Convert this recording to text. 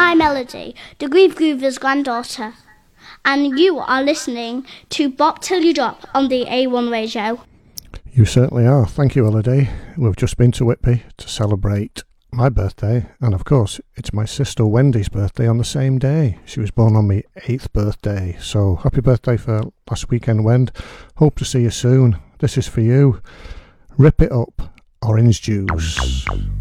I'm Elodie, the Grieve Groover's granddaughter, and you are listening to Bop Till You Drop on the A1 Radio. You certainly are. Thank you, Elodie. We've just been to Whitby to celebrate my birthday, and of course it's my sister Wendy's birthday on the same day. She was born on my 8th birthday, so happy birthday for last weekend, Wend. Hope to see you soon. This is for you. Rip It Up, Orange Juice.